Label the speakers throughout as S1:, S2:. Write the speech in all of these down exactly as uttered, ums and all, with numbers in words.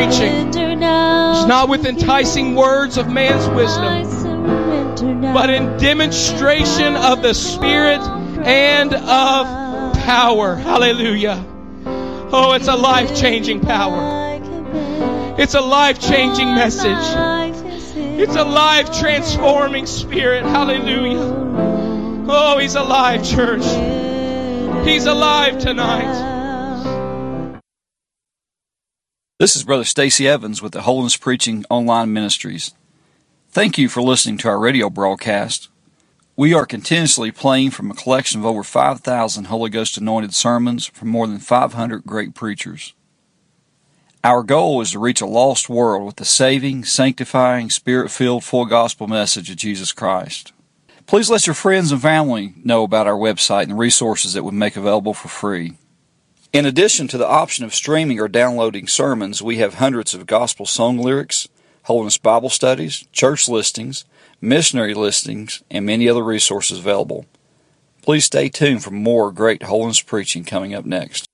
S1: preaching. It's not with enticing words of man's wisdom, but in demonstration of the Spirit and of power. Hallelujah. Oh, it's a life-changing power. It's a life-changing message. It's a life-transforming Spirit. Hallelujah. Oh, He's alive, church. He's alive tonight.
S2: This is Brother Stacy Evans with the Holiness Preaching Online Ministries. Thank you for listening to our radio broadcast. We are continuously playing from a collection of over five thousand Holy Ghost anointed sermons from more than five hundred great preachers. Our goal is to reach a lost world with the saving, sanctifying, Spirit-filled, full gospel message of Jesus Christ. Please let your friends and family know about our website and the resources that we make available for free. In addition to the option of streaming or downloading sermons, we have hundreds of gospel song lyrics, Holiness Bible studies, church listings, missionary listings, and many other resources available. Please stay tuned for more great holiness preaching coming up next.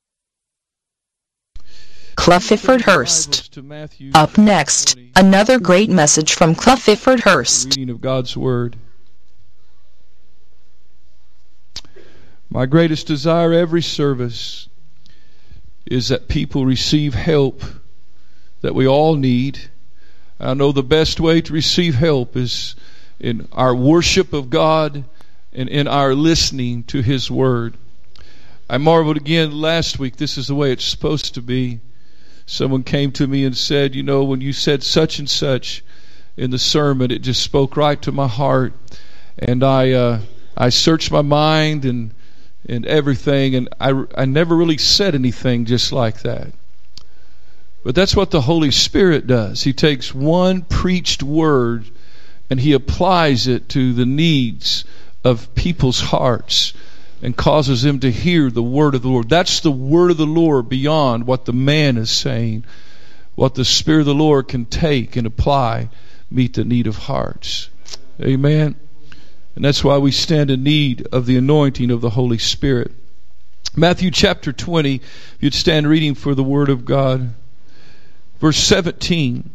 S3: Clufford Hurst. Up next, another great message from Clufford Hurst.
S1: Reading of God's Word. My greatest desire every service is that people receive help that we all need. I know the best way to receive help is in our worship of God and in our listening to His Word. I marveled again last week. This is the way it's supposed to be. Someone came to me and said, you know, when you said such and such in the sermon, it just spoke right to my heart. And I uh, I searched my mind and and everything, and I, I never really said anything just like that. But that's what the Holy Spirit does. He takes one preached word and He applies it to the needs of people's hearts and causes them to hear the word of the Lord. That's the word of the Lord beyond what the man is saying. What the Spirit of the Lord can take and apply, meet the need of hearts. Amen. And that's why we stand in need of the anointing of the Holy Spirit. Matthew chapter twenty, if you'd stand reading for the Word of God. Verse seventeen.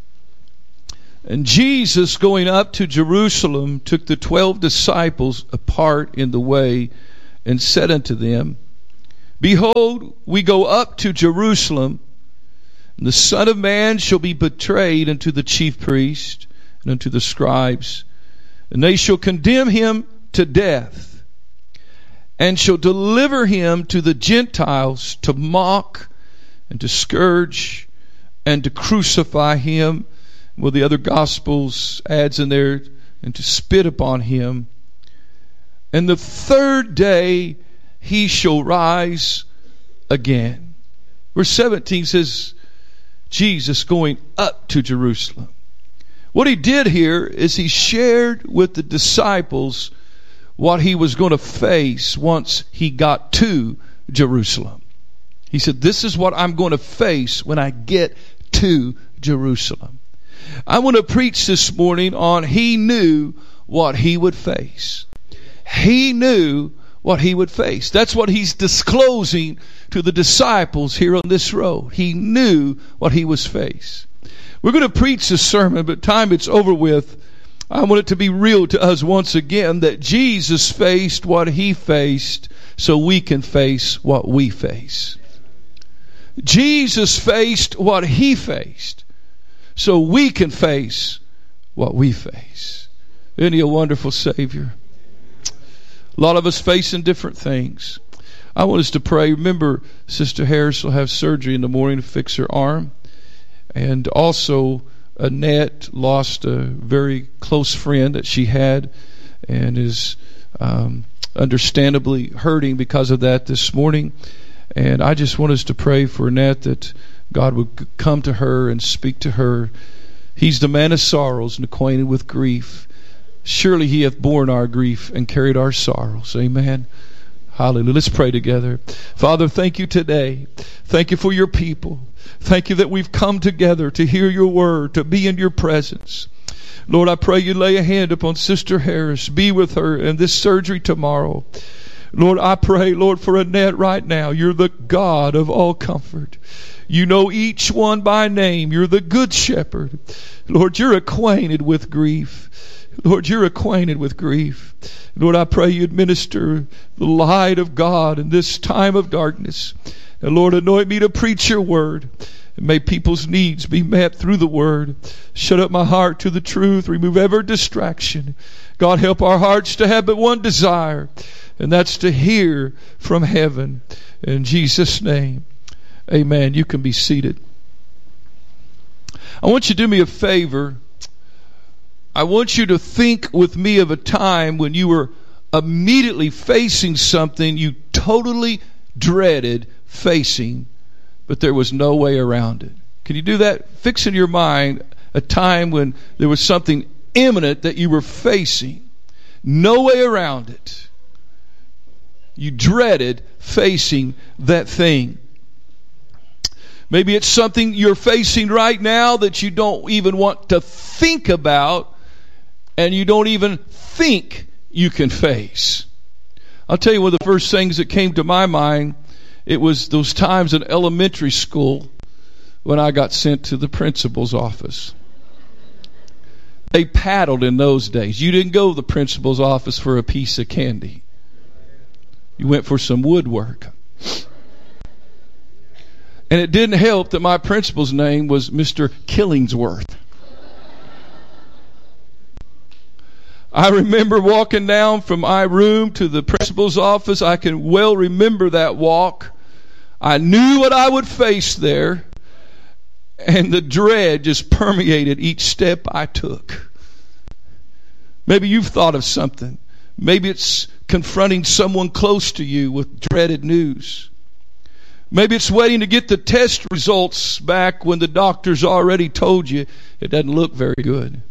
S1: And Jesus, going up to Jerusalem, took the twelve disciples apart in the way, and said unto them, Behold, we go up to Jerusalem, and the Son of Man shall be betrayed unto the chief priests and unto the scribes, and they shall condemn him to death, and shall deliver him to the Gentiles to mock and to scourge and to crucify him. Well, the other Gospels adds in there, and to spit upon him. And the third day he shall rise again. Verse seventeen says, Jesus going up to Jerusalem. What he did here is he shared with the disciples what he was going to face once he got to Jerusalem. He said, this is what I'm going to face when I get to Jerusalem. I want to preach this morning on he knew what he would face. He knew what he would face. That's what he's disclosing to the disciples here on this road. He knew what he was faced. We're going to preach this sermon, but time it's over with. I want it to be real to us once again that Jesus faced what he faced so we can face what we face. Jesus faced what he faced so we can face what we face. Isn't he a wonderful Savior? A lot of us facing different things. I want us to pray. Remember, Sister Harris will have surgery in the morning to fix her arm. And also, Annette lost a very close friend that she had and is um, understandably hurting because of that this morning. And I just want us to pray for Annette that God would come to her and speak to her. He's the man of sorrows and acquainted with grief. Surely he hath borne our grief and carried our sorrows. Amen. Hallelujah. Let's pray together. Father, thank you today. Thank you for your people. Thank you that we've come together to hear your word, to be in your presence. Lord, I pray you lay a hand upon Sister Harris. Be with her in this surgery tomorrow. Lord, I pray, Lord, for Annette right now. You're the God of all comfort. You know each one by name. You're the good shepherd. Lord, you're acquainted with grief. Lord, you're acquainted with grief. Lord, I pray you'd minister the light of God in this time of darkness. And Lord, anoint me to preach your word. And may people's needs be met through the word. Shut up my heart to the truth. Remove every distraction. God, help our hearts to have but one desire, and that's to hear from heaven. In Jesus' name, amen. You can be seated. I want you to do me a favor. I want you to think with me of a time when you were immediately facing something you totally dreaded facing, but there was no way around it. Can you do that? Fix in your mind a time when there was something imminent that you were facing. No way around it. You dreaded facing that thing. Maybe it's something you're facing right now that you don't even want to think about, and you don't even think you can face. I'll tell you one of the first things that came to my mind. It was those times in elementary school when I got sent to the principal's office. They paddled in those days. You didn't go to the principal's office for a piece of candy. You went for some woodwork. And it didn't help that my principal's name was Mister Killingsworth. I remember walking down from my room to the principal's office. I can well remember that walk. I knew what I would face there, and the dread just permeated each step I took. Maybe you've thought of something. Maybe it's confronting someone close to you with dreaded news. Maybe it's waiting to get the test results back when the doctor's already told you it doesn't look very good.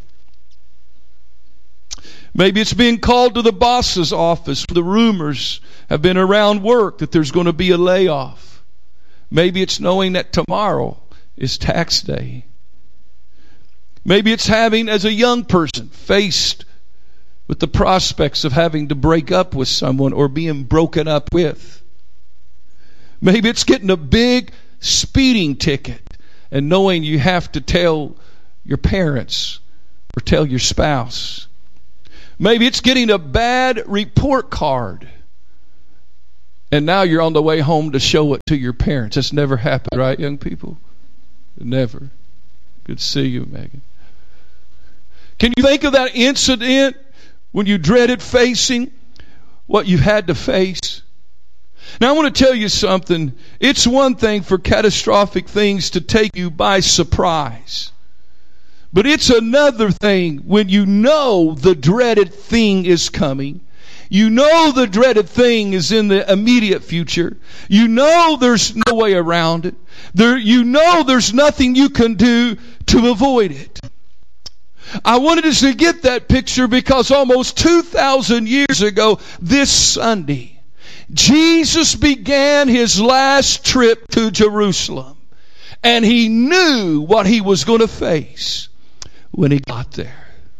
S1: Maybe it's being called to the boss's office. The rumors have been around work that there's going to be a layoff. Maybe it's knowing that tomorrow is tax day. Maybe it's having, as a young person, faced with the prospects of having to break up with someone or being broken up with. Maybe it's getting a big speeding ticket and knowing you have to tell your parents or tell your spouse. Maybe it's getting a bad report card and now you're on the way home to show it to your parents. That's never happened, right, young people? Never. Good to see you, Megan. Can you think of that incident when you dreaded facing what you had to face? Now I want to tell you something. It's one thing for catastrophic things to take you by surprise. But it's another thing when you know the dreaded thing is coming. You know the dreaded thing is in the immediate future. You know there's no way around it. There, you know there's nothing you can do to avoid it. I wanted us to get that picture because almost two thousand years ago, this Sunday, Jesus began his last trip to Jerusalem. And he knew what he was going to face when he got there.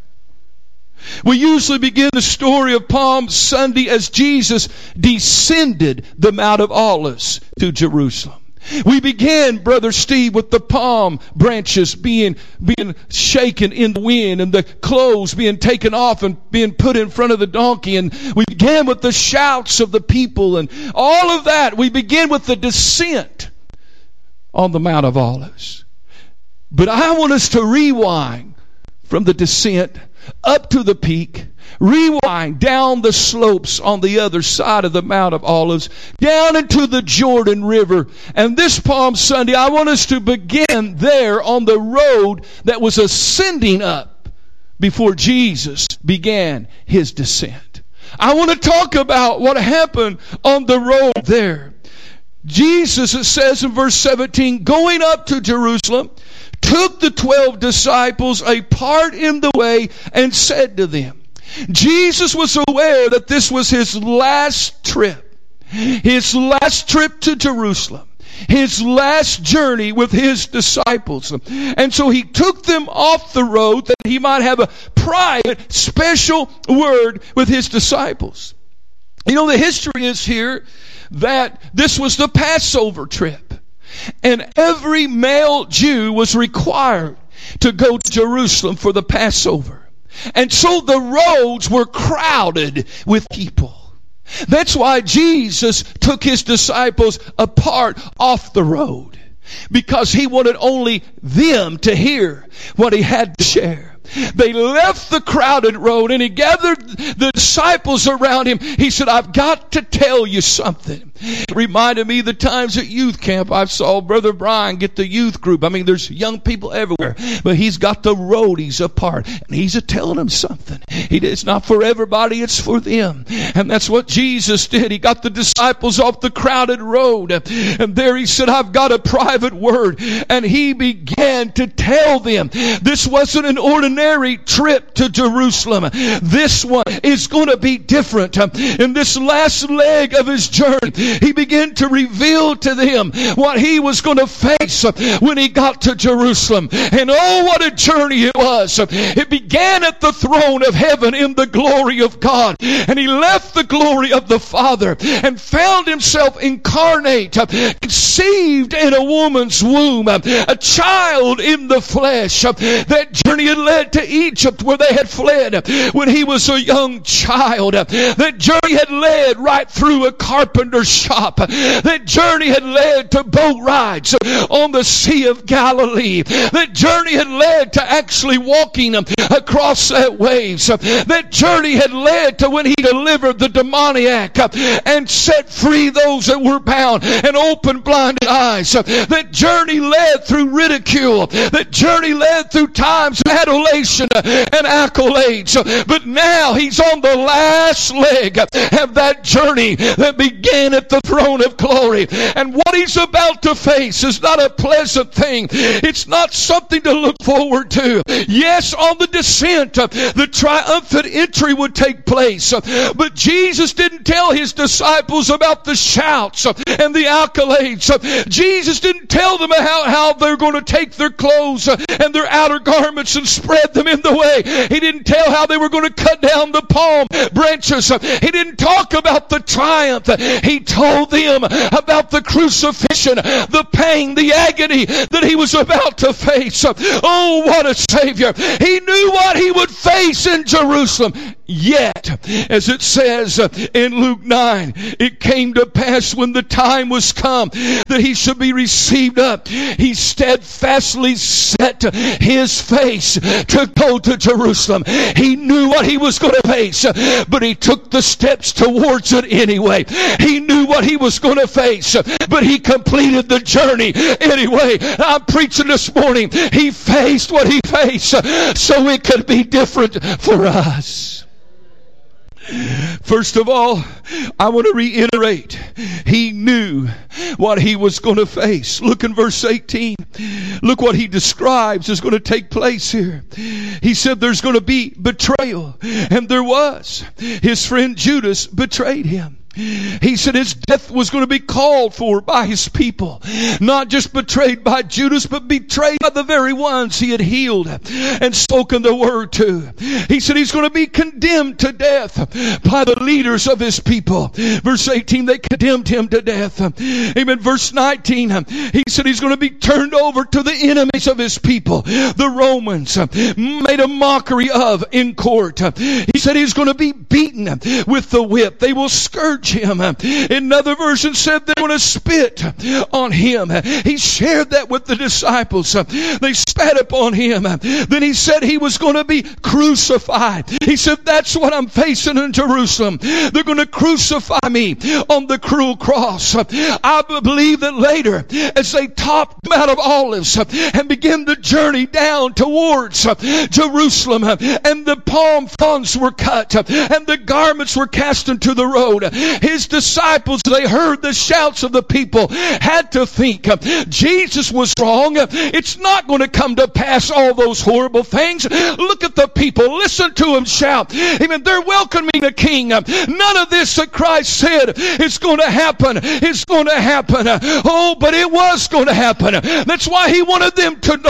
S1: We usually begin the story of Palm Sunday as Jesus descended the Mount of Olives to Jerusalem. We begin, Brother Steve, with the palm branches being, being shaken in the wind and the clothes being taken off and being put in front of the donkey. And we began with the shouts of the people and all of that. We begin with the descent on the Mount of Olives. But I want us to rewind from the descent up to the peak, rewind down the slopes on the other side of the Mount of Olives, down into the Jordan River. And this Palm Sunday, I want us to begin there on the road that was ascending up before Jesus began his descent. I want to talk about what happened on the road there. Jesus, it says in verse seventeen, going up to Jerusalem, took the twelve disciples apart in the way and said to them. Jesus was aware that this was his last trip. His last trip to Jerusalem. His last journey with his disciples. And so he took them off the road that he might have a private, special word with his disciples. You know, the history is here that this was the Passover trip. And every male Jew was required to go to Jerusalem for the Passover. And so the roads were crowded with people. That's why Jesus took his disciples apart off the road, because he wanted only them to hear what he had to share. They left the crowded road and he gathered the disciples around him. He said, I've got to tell you something. It reminded me of the times at youth camp. I saw Brother Brian get the youth group. I mean, there's young people everywhere, but he's got the roadies apart and he's a telling them something. He, it's not for everybody, it's for them. And that's what Jesus did. He got the disciples off the crowded road, and there he said, I've got a private word. And he began to tell them this wasn't an ordinary trip to Jerusalem. This one is going to be different. In this last leg of his journey, he began to reveal to them what he was going to face when he got to Jerusalem. And oh, what a journey it was. It began at the throne of heaven in the glory of God. And he left the glory of the Father and found himself incarnate, conceived in a woman's womb, a child in the flesh. That journey had led to Egypt, where they had fled when he was a young child. That journey had led right through a carpenter's shop. That journey had led to boat rides on the Sea of Galilee. That journey had led to actually walking across that waves. That journey had led to when he delivered the demoniac and set free those that were bound and opened blinded eyes. That journey led through ridicule. That journey led through times of adulation and accolades. But now he's on the last leg of that journey that began at the throne of glory. And what he's about to face is not a pleasant thing. It's not something to look forward to. Yes, on the descent, the triumphant entry would take place. But Jesus didn't tell his disciples about the shouts and the accolades. Jesus didn't tell them how, how they're going to take their clothes and their outer garments and spread them in the way. He didn't tell how they were going to cut down the palm branches. He didn't talk about the triumph. He told them about the crucifixion, the pain, the agony that he was about to face. Oh, what a Savior. He knew what he would face in Jerusalem. Yet, as it says in Luke nine, it came to pass when the time was come that he should be received up. He steadfastly set his face to go to Jerusalem. He knew what he was going to face, but he took the steps towards it anyway. He knew what he was going to face, but he completed the journey anyway. I'm preaching this morning. He faced what he faced so it could be different for us. First of all, I want to reiterate, he knew what he was going to face. Look in verse eighteen. Look what he describes is going to take place here. He said there's going to be betrayal, and there was. His friend Judas betrayed him. He said his death was going to be called for by his people. Not just betrayed by Judas, but betrayed by the very ones he had healed and spoken the word to. He said he's going to be condemned to death by the leaders of his people. Verse eighteen, they condemned him to death. Amen. Verse nineteen, he said he's going to be turned over to the enemies of his people, the Romans, made a mockery of in court. He said he's going to be beaten with the whip. They will scourge him. Another version said they're going to spit on him. He shared that with the disciples. They spat upon him. Then he said he was going to be crucified. He said that's what I'm facing in Jerusalem. They're going to crucify me on the cruel cross. I believe that later, as they topped the Mount of Olives and began the journey down towards Jerusalem, and the palm fronds were cut and the garments were cast into the road, his disciples, they heard the shouts of the people, had to think Jesus was wrong. It's not going to come to pass, all those horrible things. Look at the people. Listen to them shout. Amen. They're welcoming the king. None of this that Christ said is going to happen. It's going to happen. Oh, but it was going to happen. That's why he wanted them to know about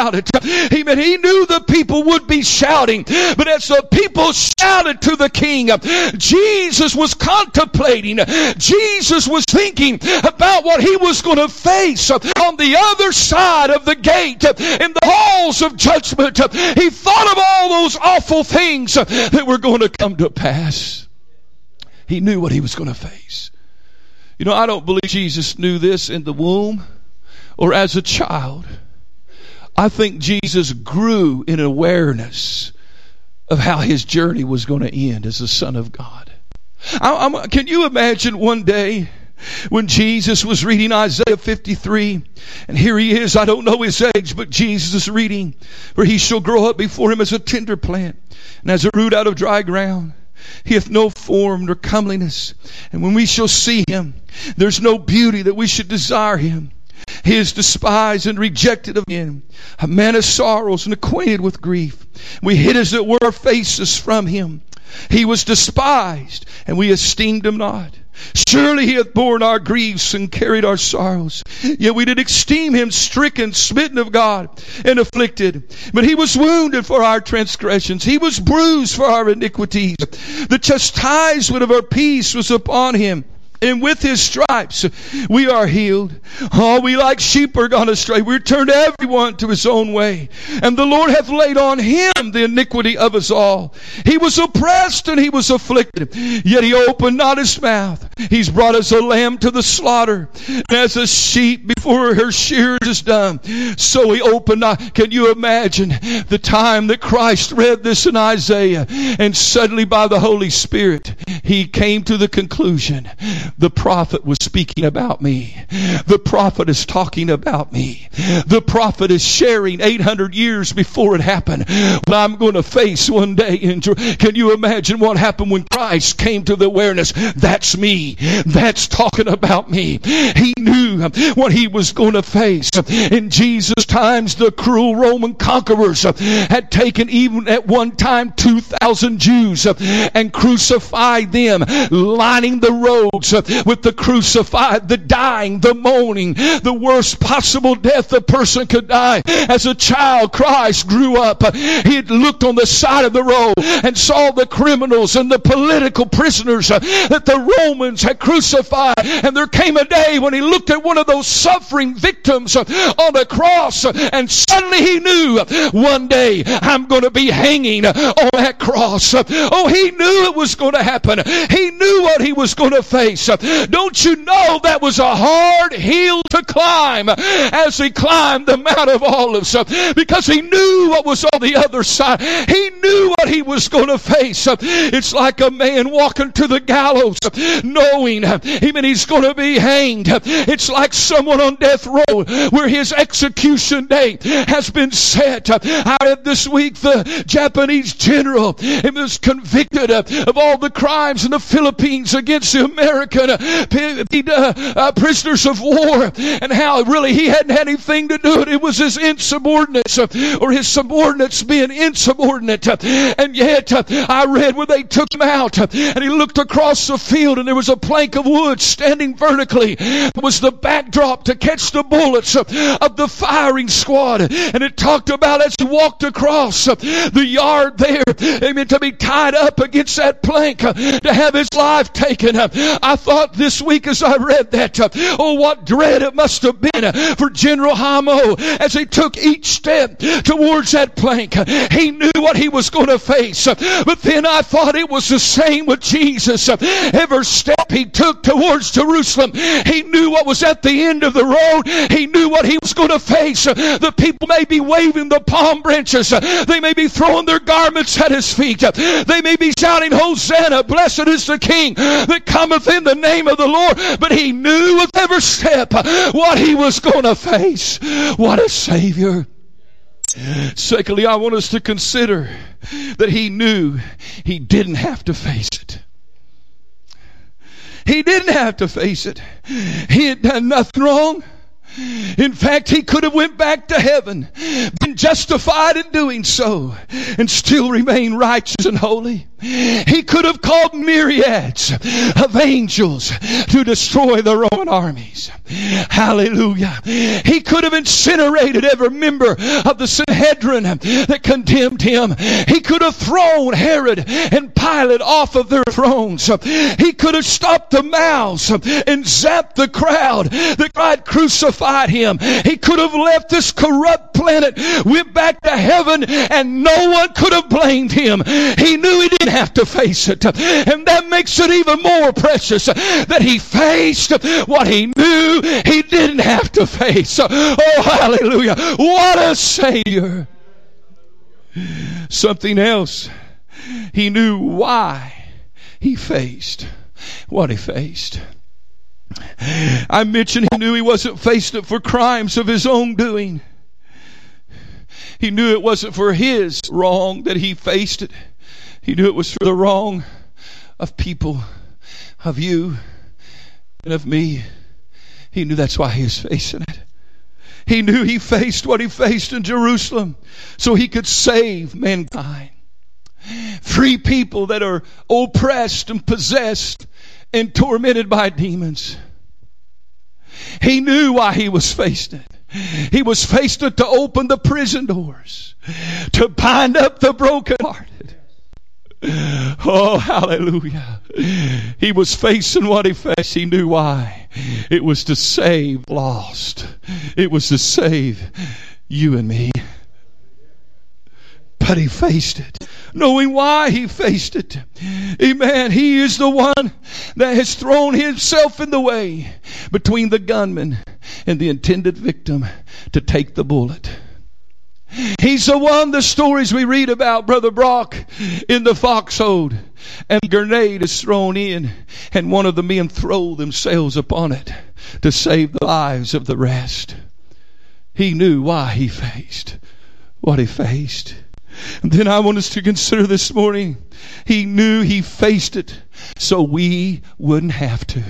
S1: about it. Amen. He knew the people would be shouting, but as the people shouted to the king, Jesus was contemplating, Jesus was thinking about what he was going to face on the other side of the gate in the halls of judgment. He thought of all those awful things that were going to come to pass. He knew what he was going to face. You know, I don't believe Jesus knew this in the womb or as a child. I think Jesus grew in awareness of how his journey was going to end as the Son of God. I, I'm, can you imagine one day when Jesus was reading Isaiah fifty-three, and here he is, I don't know his age, but Jesus is reading, "For he shall grow up before him as a tender plant, and as a root out of dry ground. He hath no form nor comeliness. And when we shall see him, there's no beauty that we should desire him. He is despised and rejected of men, a man of sorrows and acquainted with grief. We hid as it were our faces from him. He was despised, and we esteemed him not. Surely he hath borne our griefs and carried our sorrows. Yet we did esteem him stricken, smitten of God, and afflicted. But he was wounded for our transgressions. He was bruised for our iniquities. The chastisement of our peace was upon him, and with his stripes we are healed. All we like sheep are gone astray. We turn everyone to his own way. And the Lord hath laid on him the iniquity of us all. He was oppressed and he was afflicted, yet he opened not his mouth. He's brought as a lamb to the slaughter, and as a sheep before her shears is done, so he opened not." Can you imagine the time that Christ read this in Isaiah, and suddenly by the Holy Spirit he came to the conclusion, the prophet was speaking about me. The prophet is talking about me. The prophet is sharing eight hundred years before it happened what I'm going to face one day. Can you imagine what happened when Christ came to the awareness? That's me. That's talking about me. He knew what he was going to face. In Jesus' times, the cruel Roman conquerors had taken even at one time two thousand Jews and crucified them, lining the roads with the crucified, the dying, the moaning, the worst possible death a person could die. As a child, Christ grew up. He had looked on the side of the road and saw the criminals and the political prisoners that the Romans had crucified. And there came a day when he looked at one of those suffering victims on the cross, and suddenly he knew, one day I'm going to be hanging on that cross. Oh, he knew it was going to happen. He knew what he was going to face. Don't you know that was a hard hill to climb as he climbed the Mount of Olives, because he knew what was on the other side. He knew what he was going to face. It's like a man walking to the gallows knowing even he's going to be hanged. It's like someone on death row where his execution date has been set. I read this week the Japanese general was convicted of all the crimes in the Philippines against the American uh, uh, prisoners of war, and how really he hadn't had anything to do with it. It was his insubordinates uh, or his subordinates being insubordinate. Uh, and yet uh, I read where they took him out uh, and he looked across the field, and there was a plank of wood standing vertically. It was the backdrop to catch the bullets uh, of the firing squad. And it talked about as he walked across uh, the yard there, amen, to be tied up against that plank, uh, to have his life taken. Uh, I thought this week as I read that, uh, oh, what dread it must have been uh, for General Hamo as he took each step towards that plank. Uh, he knew what he was going to face. Uh, but then I thought it was the same with Jesus. Uh, every step he took towards Jerusalem, he knew what was at the end of the road. He knew what he was going to face. Uh, the people may be waving the palm branches. Uh, they may be throwing their garments at his feet. Uh, they may be shouting, Hosanna, blessed is the King that cometh in the name of the Lord. But he knew with every step what he was going to face. What a Savior. Secondly, I want us to consider that he knew he didn't have to face it. He didn't have to face it. He had done nothing wrong. In fact, he could have went back to heaven, been justified in doing so, and still remain righteous and holy. He could have called myriads of angels to destroy the Roman armies. Hallelujah. He could have incinerated every member of the Sanhedrin that condemned him. He could have thrown Herod and Pilate off of their thrones. He could have stopped the mouths and zapped the crowd that cried, crucified him. He could have left this corrupt planet, went back to heaven, and no one could have blamed him. He knew he didn't have to face it. And that makes it even more precious that he faced what he knew he didn't have to face. Oh, hallelujah. What a Savior. Something else. He knew why he faced what he faced. I mentioned he knew he wasn't facing it for crimes of his own doing. He knew it wasn't for his wrong that he faced it. He knew it was for the wrong of people, of you and of me. He knew that's why he was facing it. He knew he faced what he faced in Jerusalem so he could save mankind. Free people that are oppressed and possessed and tormented by demons. He knew why he was facing it. He was facing it to open the prison doors, to bind up the brokenhearted. Oh, hallelujah. He was facing what he faced. He knew why. It was to save lost. It was to save you and me. But he faced it, knowing why he faced it. Amen. He is the one that has thrown himself in the way between the gunman and the intended victim to take the bullet. He's the one, the stories we read about, Brother Brock, in the foxhole, and a grenade is thrown in, and one of the men throw themselves upon it to save the lives of the rest. He knew why he faced what he faced. And then I want us to consider this morning, he knew he faced it so we wouldn't have to.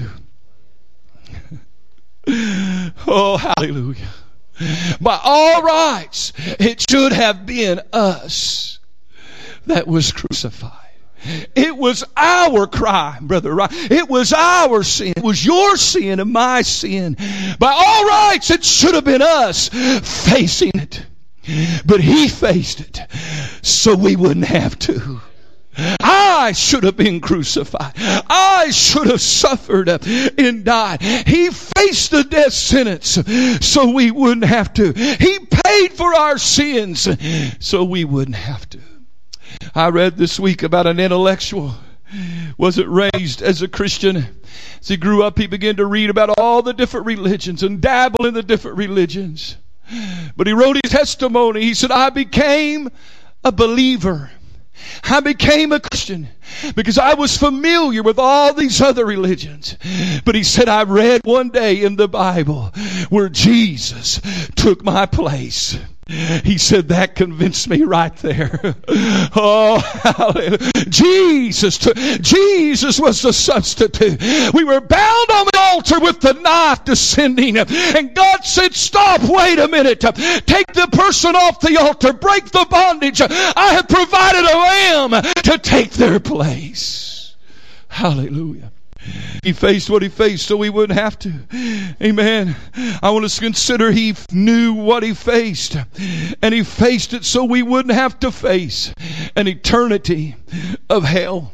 S1: Oh, hallelujah. By all rights, it should have been us that was crucified. It was our crime, Brother Ryan. It was our sin. It was your sin and my sin. By all rights, it should have been us facing it. But he faced it so we wouldn't have to. I should have been crucified. I should have suffered and died. He faced the death sentence so we wouldn't have to. He paid for our sins so we wouldn't have to. I read this week about an intellectual. Wasn't raised as a Christian. As he grew up, he began to read about all the different religions and dabble in the different religions. But he wrote his testimony. He said, I became a believer. I became a Christian because I was familiar with all these other religions. But he said, I read one day in the Bible where Jesus took my place. He said, that convinced me right there. Oh, hallelujah. Jesus, took, Jesus was the substitute. We were bound on the altar with the knife descending. And God said, stop, wait a minute. Take the person off the altar. Break the bondage. I have provided a lamb to take their place. Hallelujah. He faced what he faced so he wouldn't have to. Amen. I want us to consider he knew what he faced. And he faced it so we wouldn't have to face an eternity of hell.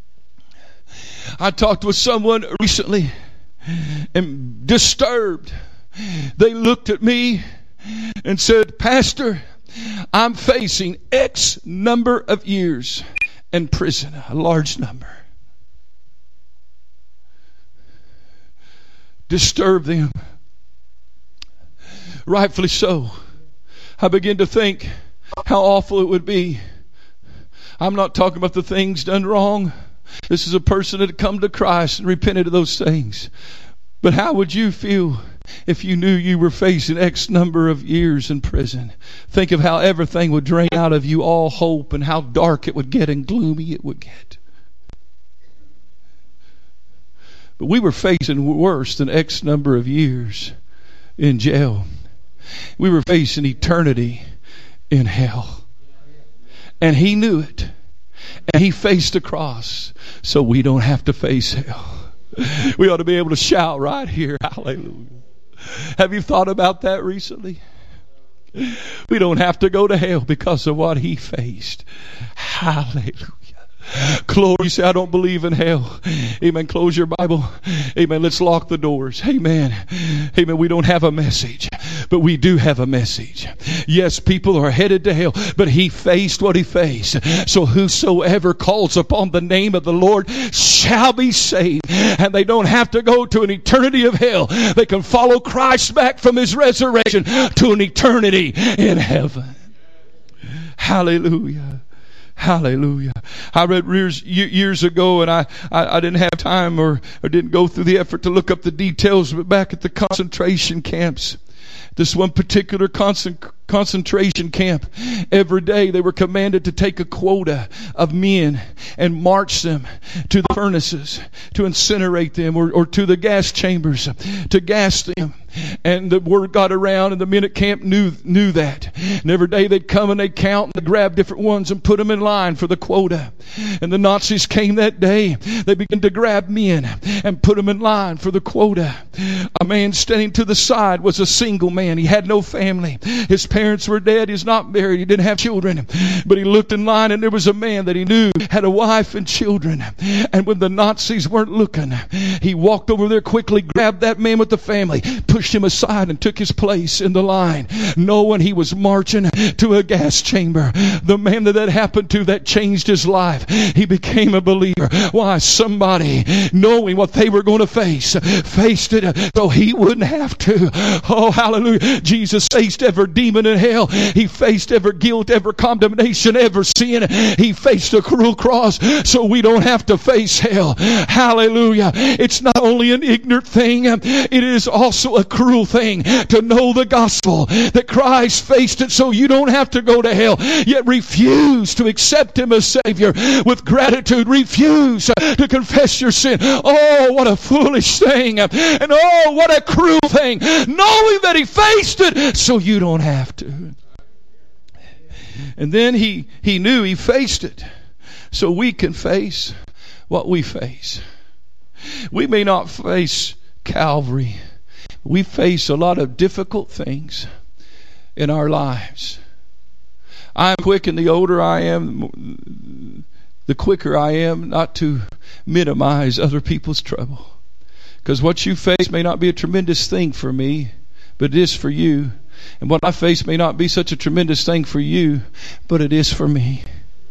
S1: I talked with someone recently and disturbed. They looked at me and said, Pastor, I'm facing X number of years in prison, a large number. Disturb them. Rightfully so. I begin to think how awful it would be. I'm not talking about the things done wrong. This is a person that had come to Christ and repented of those things. But how would you feel if you knew you were facing X number of years in prison? Think of how everything would drain out of you, all hope, and how dark it would get and gloomy it would get. But we were facing worse than X number of years in jail. We were facing eternity in hell. And he knew it. And he faced the cross so we don't have to face hell. We ought to be able to shout right here, hallelujah. Have you thought about that recently? We don't have to go to hell because of what he faced. Hallelujah. Glory. You say, I don't believe in hell. Amen. Close your Bible. Amen. Let's lock the doors. Amen. Amen. We don't have a message, but we do have a message. Yes, people are headed to hell, but he faced what he faced. So whosoever calls upon the name of the Lord shall be saved. And they don't have to go to an eternity of hell. They can follow Christ back from his resurrection to an eternity in heaven. Hallelujah. Hallelujah. I read years, years ago, and I, I, I didn't have time or, or didn't go through the effort to look up the details, but back at the concentration camps, this one particular concent, concentration camp, every day they were commanded to take a quota of men and march them to the furnaces to incinerate them, or, or to the gas chambers to gas them. And the word got around, and the men at camp knew knew that. And every day they'd come and they'd count and they'd grab different ones and put them in line for the quota. And the Nazis came that day. They began to grab men and put them in line for the quota. A man standing to the side was a single man. He had no family. His parents were dead. He's not married. He didn't have children. But he looked in line, and there was a man that he knew had a wife and children. And when the Nazis weren't looking, he walked over there quickly, grabbed that man with the family, pushed him aside, and took his place in the line, knowing he was marching to a gas chamber. The man that that happened to, that changed his life. He became a believer. Why? Somebody, knowing what they were going to face, faced it so he wouldn't have to. Oh, hallelujah. Jesus faced every demon in hell. He faced every guilt, every condemnation, every sin. He faced a cruel cross so we don't have to face hell. Hallelujah. It's not only an ignorant thing, it is also a cruel thing to know the gospel, that Christ faced it so you don't have to go to hell, yet refuse to accept him as Savior with gratitude. Refuse to confess your sin. Oh, what a foolish thing. And oh, what a cruel thing, knowing that he faced it so you don't have to. And then he, he knew he faced it so we can face what we face. We may not face Calvary. We face a lot of difficult things in our lives. I'm quick, and the older I am, the quicker I am not to minimize other people's trouble. Because what you face may not be a tremendous thing for me, but it is for you. And what I face may not be such a tremendous thing for you, but it is for me.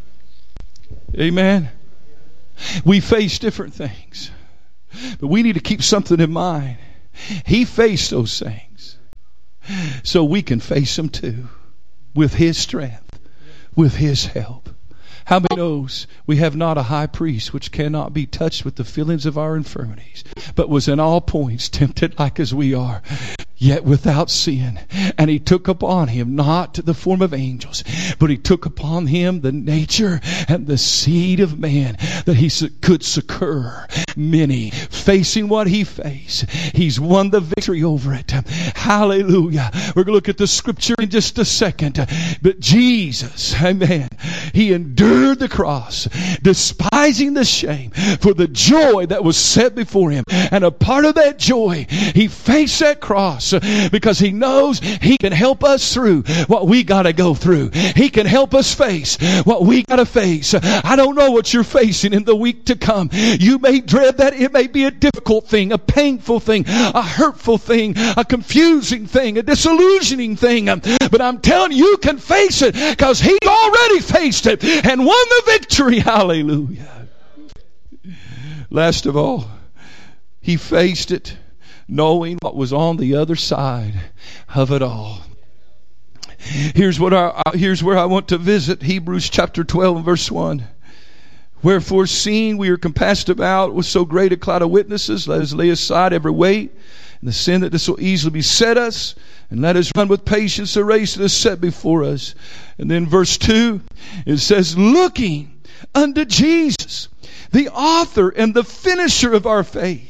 S1: Amen. We face different things, but we need to keep something in mind. He faced those things so we can face them too, with his strength, with his help. How many knows we have not a high priest which cannot be touched with the feelings of our infirmities, but was in all points tempted like as we are, yet without sin. And he took upon him not the form of angels, but he took upon him the nature and the seed of man, that he could succor many. Facing what he faced, he's won the victory over it. Hallelujah. We're going to look at the scripture in just a second. But Jesus, amen, he endured the cross, despising the shame, for the joy that was set before him. And a part of that joy, he faced that cross because he knows he can help us through what we got to go through. He can help us face what we got to face. I don't know what you're facing in the week to come. You may dread that. It may be a difficult thing, a painful thing, a hurtful thing, a confusing thing, a disillusioning thing. But I'm telling you, you can face it because he already faced it and won the victory. Hallelujah. Last of all, he faced it knowing what was on the other side of it all. Here's what our, here's where I want to visit. Hebrews chapter twelve and verse one. Wherefore, seeing we are compassed about with so great a cloud of witnesses, let us lay aside every weight and the sin that does so easily beset us, and let us run with patience the race that is set before us. And then verse two, it says, looking unto Jesus, the author and the finisher of our faith,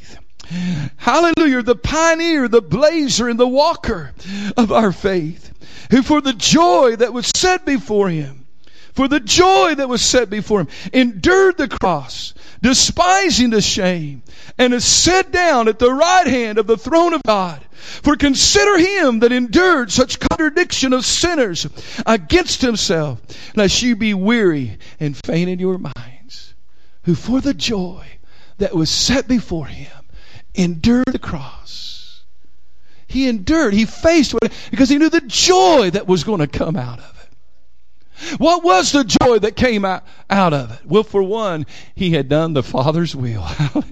S1: Hallelujah. The pioneer, the blazer, and the walker of our faith, who for the joy that was set before him, for the joy that was set before him, endured the cross, despising the shame, and is set down at the right hand of the throne of God. For consider him that endured such contradiction of sinners against himself, lest you be weary and faint in your minds. Who for the joy that was set before him endured the cross. He endured, he faced it because he knew the joy that was going to come out of it. What was the joy that came out, out of it? Well, for one, he had done the Father's will. Hallelujah.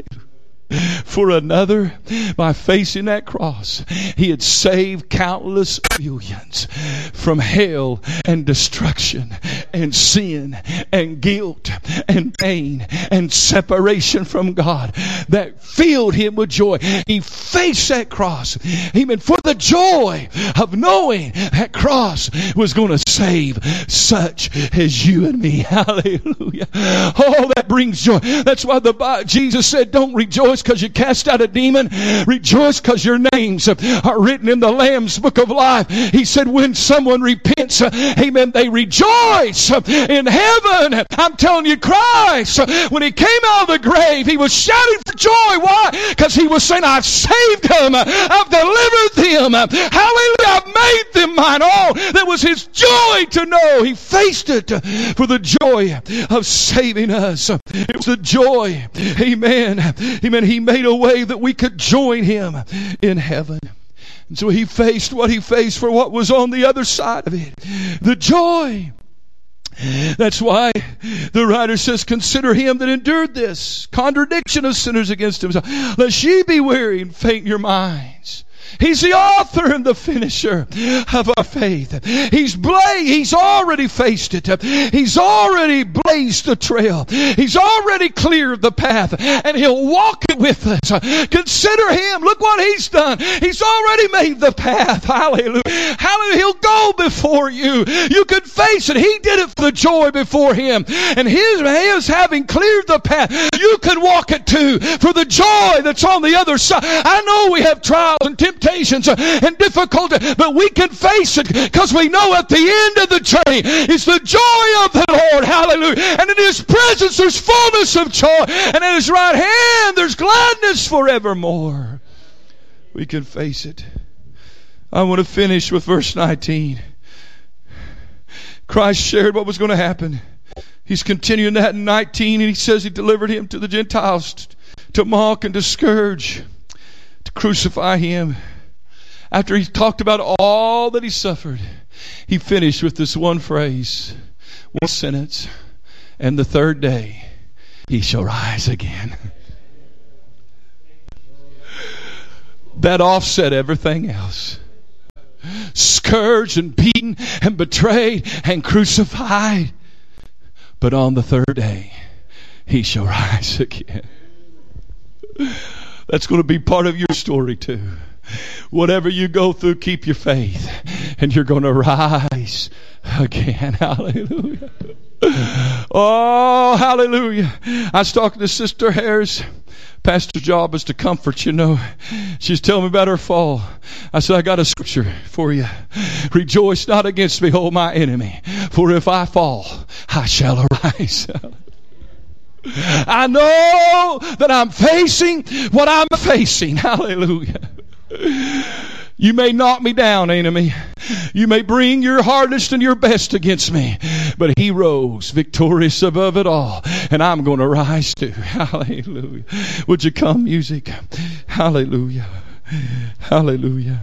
S1: For another, by facing that cross, he had saved countless millions from hell and destruction and sin and guilt and pain and separation from God that filled him with joy. He faced that cross. Amen. For the joy of knowing that cross was going to save such as you and me. Hallelujah. Oh, that brings joy. That's why the Bible, Jesus said, don't rejoice because you cast out a demon. Rejoice because your names are written in the Lamb's book of life. He said when someone repents, amen, they rejoice in heaven. I'm telling you, Christ, when he came out of the grave, he was shouting for joy. Why? Because he was saying, I've saved them. I've delivered them. Hallelujah. I've made them mine own. That was his joy to know. He faced it for the joy of saving us. It was the joy. Amen. Amen. He made a way that we could join him in heaven. And so he faced what he faced for what was on the other side of it. The joy. That's why the writer says, consider him that endured this contradiction of sinners against himself, lest ye be weary and faint in your minds. He's the author and the finisher of our faith. He's bla- He's already faced it. He's already blazed the trail. He's already cleared the path, and he'll walk it with us. Consider him. Look what he's done. He's already made the path. Hallelujah. Hallelujah. He'll go before you. You can face it. He did it for the joy before him, and his, his having cleared the path, you can walk it too for the joy that's on the other side. I know we have trials and temptations and difficulty, but we can face it because we know at the end of the journey is the joy of the Lord. Hallelujah. And in his presence there's fullness of joy, and at his right hand there's gladness forevermore. We can face it. I want to finish with verse nineteen. Christ shared what was going to happen. He's continuing that in nineteen, and he says he delivered him to the Gentiles to mock and to scourge, to crucify him. After he talked about all that he suffered, he finished with this one phrase, one sentence, and the third day he shall rise again. That offset everything else. Scourged and beaten and betrayed and crucified. But on the third day he shall rise again. That's going to be part of your story too. Whatever you go through, keep your faith, and you're going to rise again. Hallelujah. Oh, hallelujah. I was talking to Sister Harris. Pastor's job is to comfort, you know. She's telling me about her fall. I said, I got a scripture for you. Rejoice not against me, O my enemy, for if I fall, I shall arise. I know that I'm facing what I'm facing. Hallelujah. You may knock me down, enemy. You may bring your hardest and your best against me. But he rose victorious above it all. And I'm going to rise too. Hallelujah. Would you come, music? Hallelujah. Hallelujah.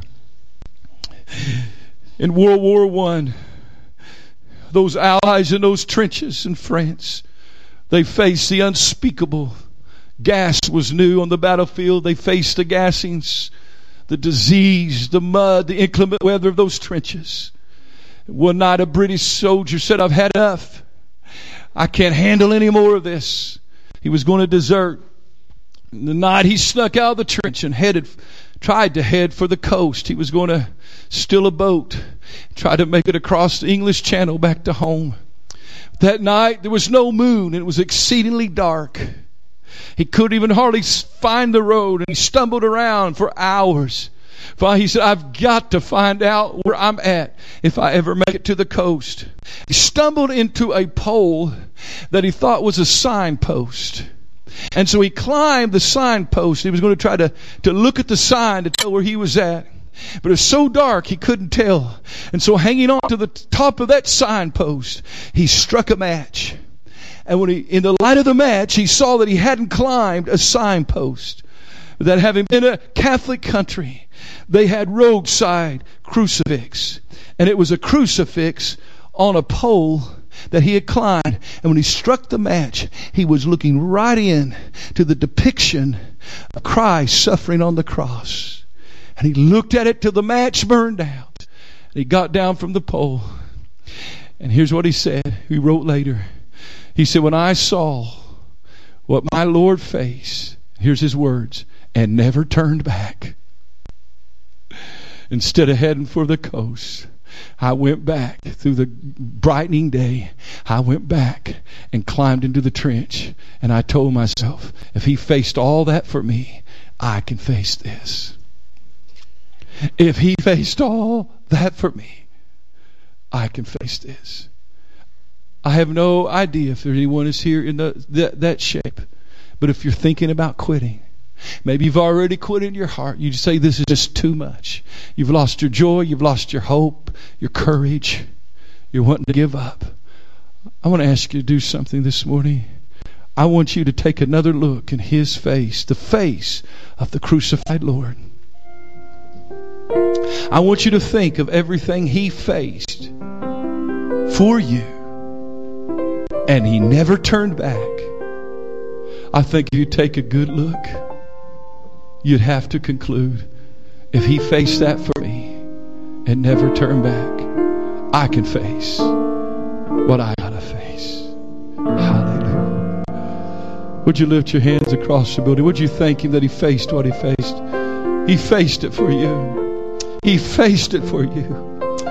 S1: In World War One, those allies in those trenches in France, they faced the unspeakable. Gas was new on the battlefield. They faced the gassings, the disease, the mud, the inclement weather of those trenches. One night a British soldier said, I've had enough. I can't handle any more of this. He was going to desert. And the night he snuck out of the trench and headed, tried to head for the coast. He was going to steal a boat, try to make it across the English Channel back to home. That night there was no moon and it was exceedingly dark. He couldn't even hardly find the road, and he stumbled around for hours. Finally, he said, I've got to find out where I'm at if I ever make it to the coast. He stumbled into a pole that he thought was a signpost. And so he climbed the signpost. He was going to try to, to look at the sign to tell where he was at. But it was so dark he couldn't tell. And so hanging on to the top of that signpost, he struck a match. And when he, in the light of the match, he saw that he hadn't climbed a signpost. That having been a Catholic country, they had roadside crucifix. And it was a crucifix on a pole that he had climbed. And when he struck the match, he was looking right in to the depiction of Christ suffering on the cross. And he looked at it till the match burned out. And he got down from the pole. And here's what he said. He wrote later. He said, when I saw what my Lord faced, here's his words, and never turned back. Instead of heading for the coast, I went back through the brightening day. I went back and climbed into the trench. And I told myself, if he faced all that for me, I can face this. If he faced all that for me, I can face this. I have no idea if there's anyone is here in the, that, that shape. But if you're thinking about quitting, maybe you've already quit in your heart. You say, this is just too much. You've lost your joy. You've lost your hope, your courage. You're wanting to give up. I want to ask you to do something this morning. I want you to take another look in his face, the face of the crucified Lord. I want you to think of everything he faced for you. And he never turned back. I think if you take a good look, you'd have to conclude, if he faced that for me and never turned back, I can face what I gotta face. Hallelujah. Would you lift your hands across the building? Would you thank him that he faced what he faced? He faced it for you. He faced it for you.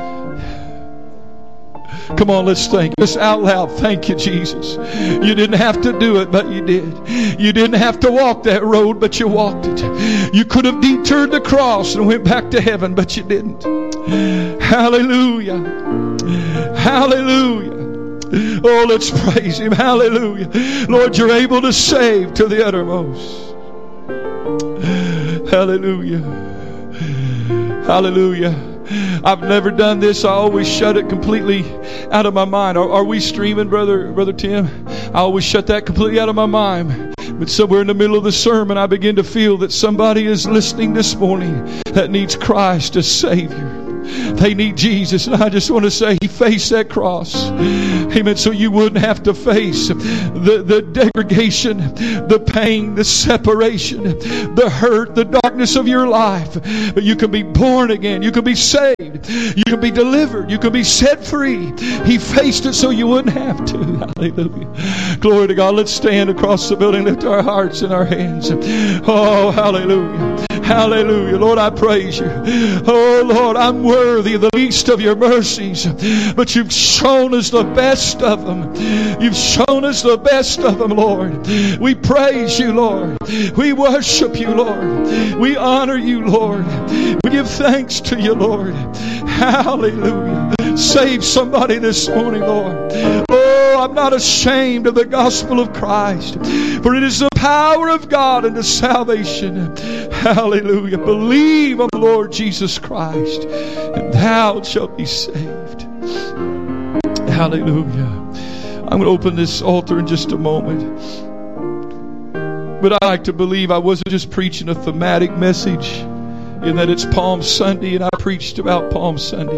S1: Come on, let's thank Let's out loud. Thank you, Jesus. You didn't have to do it, but you did. You didn't have to walk that road, but you walked it. You could have detoured the cross and went back to heaven, but you didn't. Hallelujah. Hallelujah. Oh, let's praise him. Hallelujah. Lord, you're able to save to the uttermost. Hallelujah. Hallelujah. I've never done this. I always shut it completely out of my mind. Are, are we streaming, brother, brother Tim? I always shut that completely out of my mind. But somewhere in the middle of the sermon, I begin to feel that somebody is listening this morning that needs Christ as Savior. They need Jesus. And I just want to say, he faced that cross. Amen. So you wouldn't have to face the, the degradation, the pain, the separation, the hurt, the darkness of your life. But you can be born again. You can be saved. You can be delivered. You can be set free. He faced it so you wouldn't have to. Hallelujah. Glory to God. Let's stand across the building. Lift our hearts and our hands. Oh, hallelujah. Hallelujah. Lord, I praise you. Oh, Lord, I'm worthy of the least of your mercies. But you've shown us the best of them. You've shown us the best of them, Lord. We praise you, Lord. We worship you, Lord. We honor you, Lord. We give thanks to you, Lord. Hallelujah. Save somebody this morning, Lord. Oh, I'm not ashamed of the gospel of Christ, for it is the power of God unto salvation. Hallelujah. Believe on the Lord Jesus Christ, and thou shalt be saved. Hallelujah. I'm going to open this altar in just a moment. But I like to believe I wasn't just preaching a thematic message, in that it's Palm Sunday and I preached about Palm Sunday.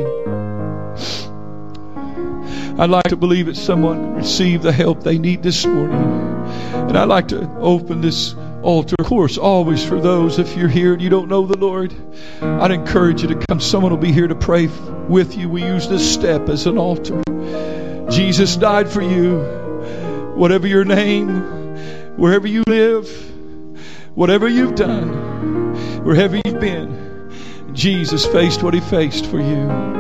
S1: I'd like to believe that someone received the help they need this morning. And I'd like to open this altar, of course, always for those, if you're here and you don't know the Lord, I'd encourage you to come. Someone will be here to pray with you. We use this step as an altar. Jesus died for you. Whatever your name, wherever you live, whatever you've done, wherever you've been, Jesus faced what he faced for you.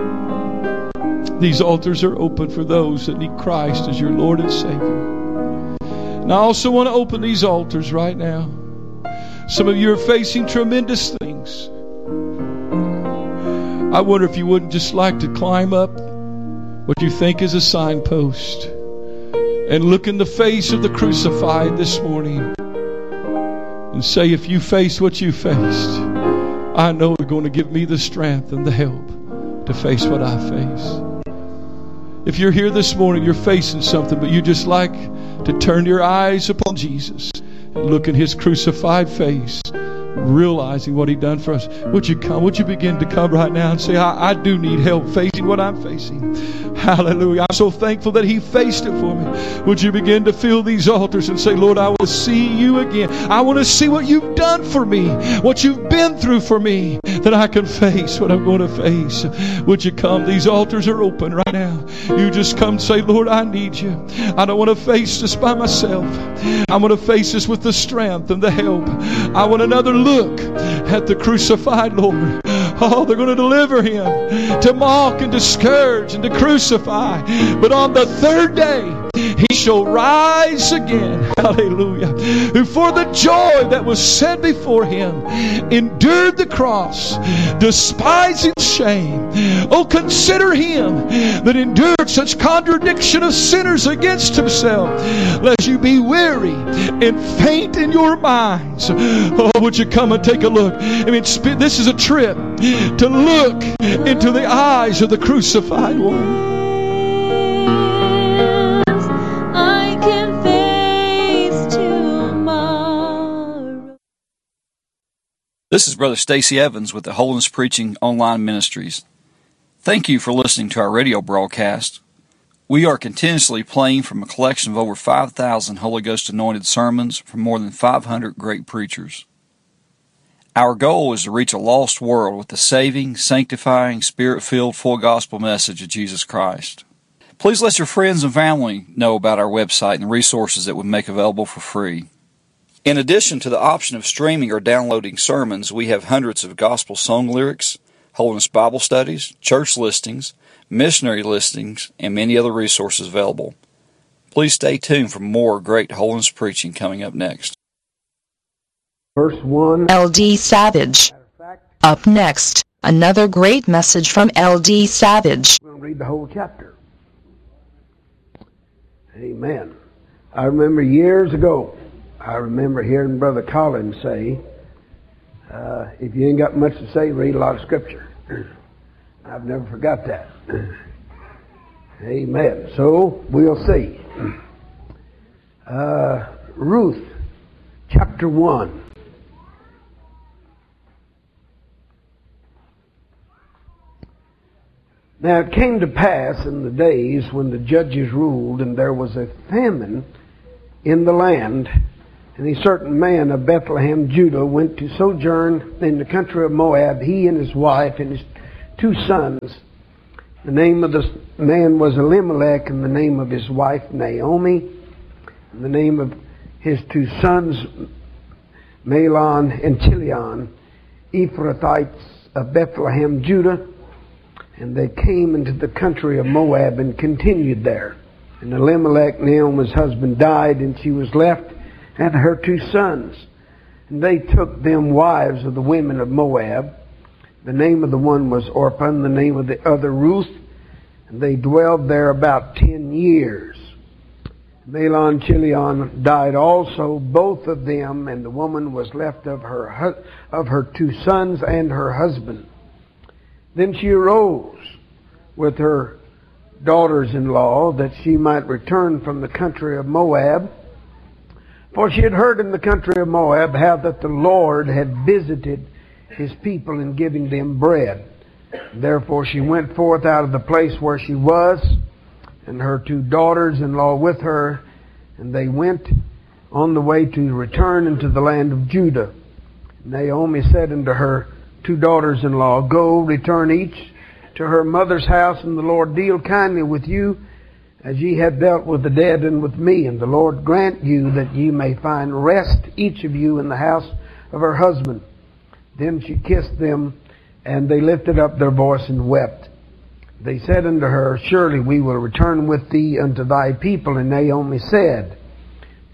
S1: These altars are open for those that need Christ as your Lord and Savior. And I also want to open these altars right now. Some of you are facing tremendous things. I wonder if you wouldn't just like to climb up what you think is a signpost and look in the face of the crucified this morning and say, if you face what you faced, I know you're going to give me the strength and the help to face what I face. If you're here this morning, you're facing something, but you just like to turn your eyes upon Jesus and look in His crucified face, realizing what He done for us. Would you come? Would you begin to come right now and say, I, I do need help facing what I'm facing. Hallelujah. I'm so thankful that He faced it for me. Would you begin to fill these altars and say, Lord, I want to see You again. I want to see what You've done for me, what You've been through for me, that I can face what I'm going to face. Would you come? These altars are open right now. You just come and say, Lord, I need You. I don't want to face this by myself. I want to face this with the strength and the help. I want another look at the crucified Lord. Oh, they're going to deliver Him to mock and to scourge and to crucify. But on the third day, He shall rise again. Hallelujah. Who for the joy that was set before Him endured the cross, despising shame. Oh, consider Him that endured such contradiction of sinners against Himself, lest you be weary and faint in your minds. Oh, would you come and take a look? I mean, this is a trip to look into the eyes of the crucified one.
S4: I can face tomorrow.
S2: This is Brother Stacy Evans with the Holiness Preaching Online Ministries. Thank you for listening to our radio broadcast. We are continuously playing from a collection of over five thousand Holy Ghost anointed sermons from more than five hundred great preachers. Our goal is to reach a lost world with the saving, sanctifying, Spirit-filled, full gospel message of Jesus Christ. Please let your friends and family know about our website and the resources that we make available for free. In addition to the option of streaming or downloading sermons, we have hundreds of gospel song lyrics, Holiness Bible studies, church listings, missionary listings, and many other resources available. Please stay tuned for more great holiness preaching coming up next.
S5: Verse one.
S3: L D Savage. Up next, another great message from L D Savage.
S5: We'll read the whole chapter. Amen. I remember years ago, I remember hearing Brother Collins say, uh, if you ain't got much to say, read a lot of Scripture. I've never forgot that. Amen. So, we'll see. Uh, Ruth, chapter one. Now it came to pass in the days when the judges ruled, and there was a famine in the land, and a certain man of Bethlehem, Judah, went to sojourn in the country of Moab, he and his wife and his two sons. The name of the man was Elimelech, and the name of his wife Naomi, and the name of his two sons Mahlon and Chilion, Ephrathites of Bethlehem, Judah. And they came into the country of Moab and continued there. And Elimelech, Naomi's husband, died, and she was left and her two sons. And they took them wives of the women of Moab. The name of the one was Orpah, and the name of the other Ruth. And they dwelled there about ten years. Mahlon and Chilion died also, both of them, and the woman was left of her of her two sons and her husband. Then she arose with her daughters-in-law that she might return from the country of Moab. For she had heard in the country of Moab how that the Lord had visited His people in giving them bread. Therefore she went forth out of the place where she was, and her two daughters-in-law with her, and they went on the way to return into the land of Judah. Naomi said unto her two daughters-in-law, Go, return each to her mother's house, and the Lord deal kindly with you, as ye have dealt with the dead and with me, and the Lord grant you that ye may find rest, each of you, in the house of her husband. Then she kissed them, and they lifted up their voice and wept. They said unto her, Surely we will return with thee unto thy people. And Naomi said,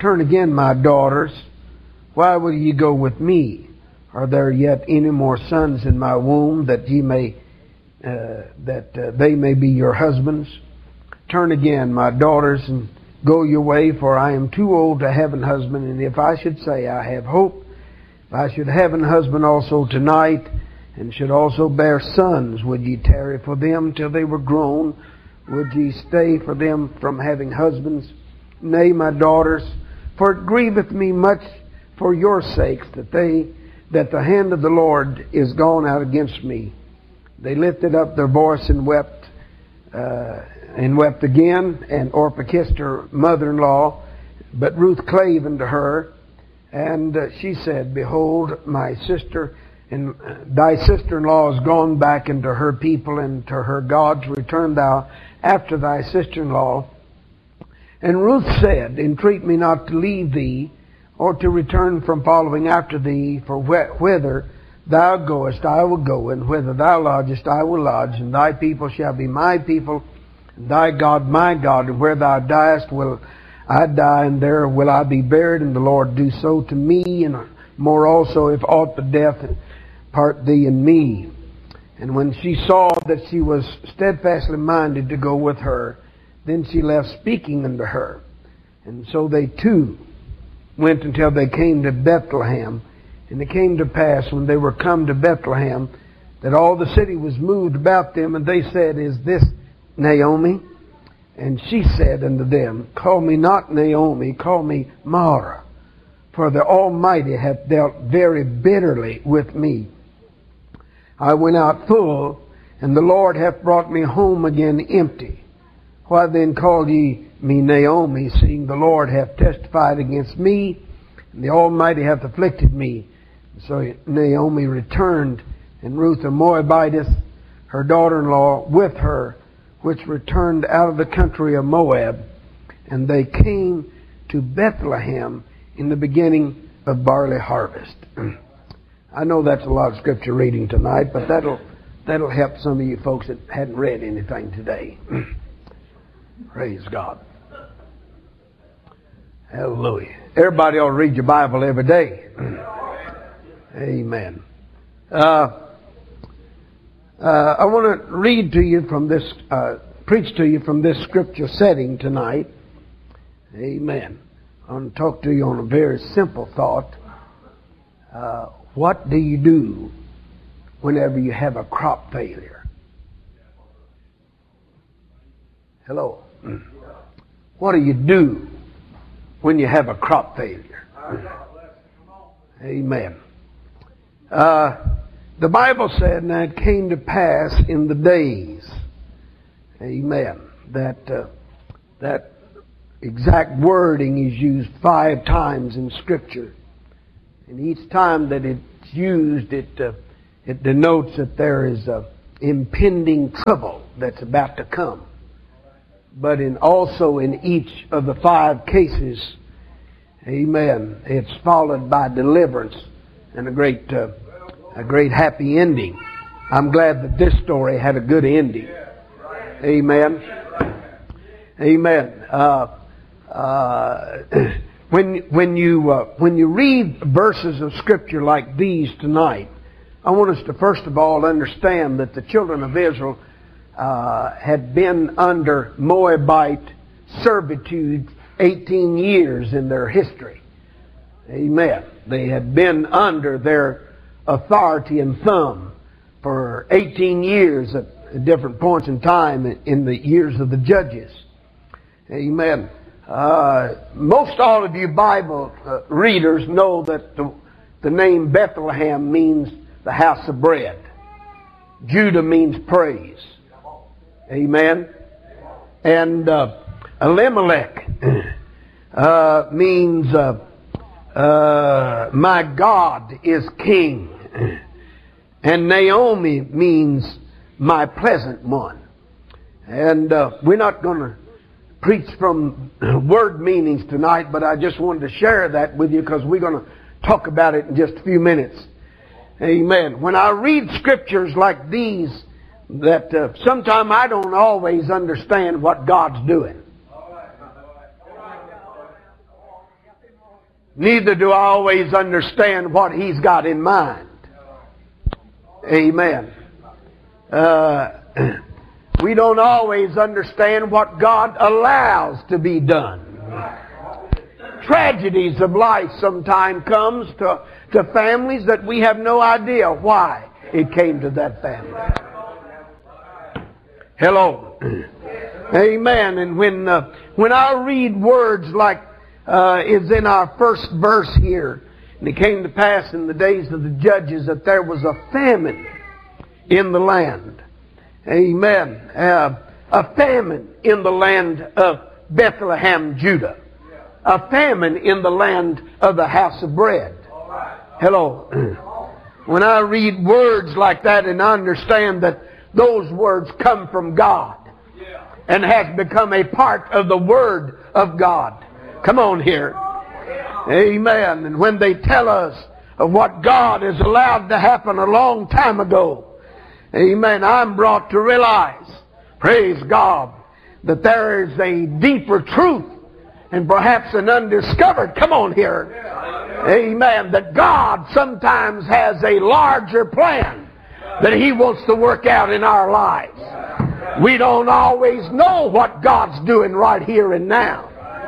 S5: Turn again, my daughters. Why will ye go with me? Are there yet any more sons in my womb, that ye may, uh, that uh, they may be your husbands? Turn again, my daughters, and go your way, for I am too old to have an husband. And if I should say I have hope, if I should have an husband also tonight, and should also bear sons, would ye tarry for them till they were grown? Would ye stay for them from having husbands? Nay, my daughters, for it grieveth me much for your sakes that they that the hand of the Lord is gone out against me. They lifted up their voice and wept, uh, and wept again. And Orpah kissed her mother-in-law, but Ruth clave unto her, and uh, she said, Behold, my sister, and thy sister-in-law is gone back into her people and to her gods. Return thou after thy sister-in-law. And Ruth said, Entreat me not to leave thee, or to return from following after thee, for wh- whither thou goest I will go, and whither thou lodgest I will lodge, and thy people shall be my people, and thy God my God, and where thou diest will I die, and there will I be buried, and the Lord do so to me, and more also, if aught but death part thee and me. And when she saw that she was steadfastly minded to go with her, then she left speaking unto her. And so they two went until they came to Bethlehem. And it came to pass, when they were come to Bethlehem, that all the city was moved about them, and they said, Is this Naomi? And she said unto them, Call me not Naomi, call me Mara, for the Almighty hath dealt very bitterly with me. I went out full, and the Lord hath brought me home again empty. Why then call ye me Naomi, seeing the Lord hath testified against me, and the Almighty hath afflicted me? So Naomi returned, and Ruth the Moabitess, her daughter-in-law, with her, which returned out of the country of Moab. And they came to Bethlehem in the beginning of barley harvest. I know that's a lot of scripture reading tonight, but that'll that'll help some of you folks that hadn't read anything today. Praise God. Hallelujah. Everybody ought to read your Bible every day. Amen. Uh, uh, I want to read to you from this, uh, preach to you from this scripture setting tonight. Amen. I want to talk to you on a very simple thought. Uh, what do you do whenever you have a crop failure? Hello. What do you do when you have a crop failure? Amen. Uh, the Bible said, and it came to pass in the days, amen, that uh, that exact wording is used five times in Scripture. And each time that it's used, it uh, it denotes that there is a impending trouble that's about to come. But in also in each of the five cases, amen, it's followed by deliverance and a great uh, a great happy ending. I'm glad that this story had a good ending. Amen. Amen. Uh, uh, when when you uh, when you read verses of Scripture like these tonight, I want us to first of all understand that the children of Israel uh, had been under Moabite servitude eighteen years in their history. Amen. They had been under their authority and thumb for eighteen years at different points in time in the years of the judges. Amen. Uh, most all of you Bible uh, readers know that the, the name Bethlehem means the house of bread. Judah means praise. Amen. And uh, Elimelech uh, means uh, uh, my God is king. And Naomi means my pleasant one. And uh, we're not going to preach from word meanings tonight, but I just wanted to share that with you because we're going to talk about it in just a few minutes. Amen. When I read scriptures like these, that uh, sometimes I don't always understand what God's doing. Neither do I always understand what He's got in mind. Amen. Uh, we don't always understand what God allows to be done. Tragedies of life sometimes comes to, to families that we have no idea why it came to that family. Hello. Amen. And when uh, when I read words like uh, is in our first verse here, and it came to pass in the days of the judges that there was a famine in the land. Amen. Uh, a famine in the land of Bethlehem, Judah. A famine in the land of the house of bread. Hello. When I read words like that and I understand that those words come from God and has become a part of the Word of God. Come on here. Amen. And when they tell us of what God has allowed to happen a long time ago, amen, I'm brought to realize, praise God, that there is a deeper truth and perhaps an undiscovered, come on here, amen, that God sometimes has a larger plan that He wants to work out in our lives. We don't always know what God's doing right here and now.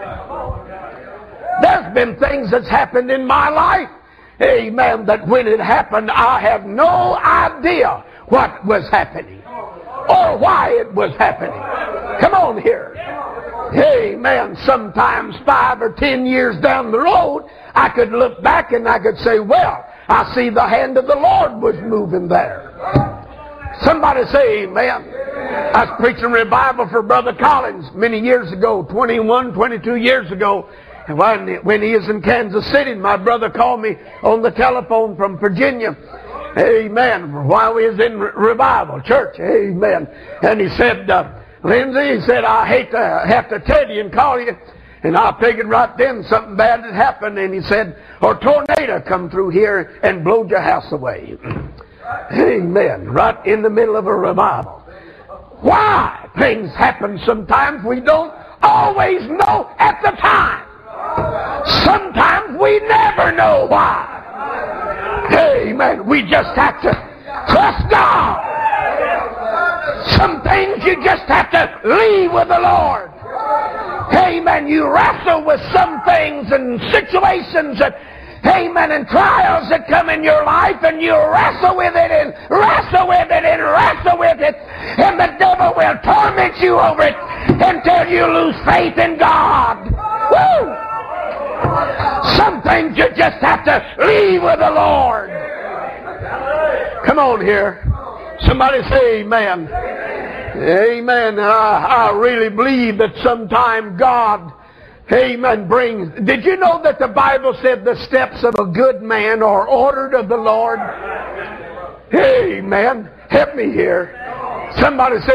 S5: There's been things that's happened in my life, amen, that when it happened, I have no idea what was happening or why it was happening. Come on here. Amen. Sometimes five or ten years down the road, I could look back and I could say, well, I see the hand of the Lord was moving there. Somebody say amen. I was preaching revival for Brother Collins many years ago, twenty-one, twenty-two years ago. And when, when he was in Kansas City, my brother called me on the telephone from Virginia. Amen. While we was in re- revival church. Amen. And he said, uh, Lindsay, he said, I hate to have to tell you and call you. And I figured right then something bad had happened. And he said, a tornado come through here and blowed your house away. Amen. Right in the middle of a revival. Why things happen sometimes we don't always know at the time. Sometimes we never know why. Amen. We just have to trust God. Some things you just have to leave with the Lord. Amen. You wrestle with some things and situations that, amen, and trials that come in your life, and you wrestle with it and wrestle with it and wrestle with it, and the devil will torment you over it until you lose faith in God. Woo! Some things you just have to leave with the Lord. Come on here. Somebody say amen. Amen. I, I really believe that sometime God, amen, brings... Did you know that the Bible said the steps of a good man are ordered of the Lord? Amen. Help me here. Somebody say